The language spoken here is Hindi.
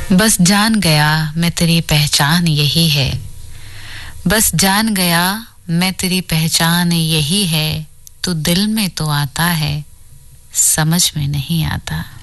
बस जान गया मैं तेरी पहचान यही है, बस जान गया मैं तेरी पहचान यही है, तू दिल में तो आता है समझ में नहीं आता।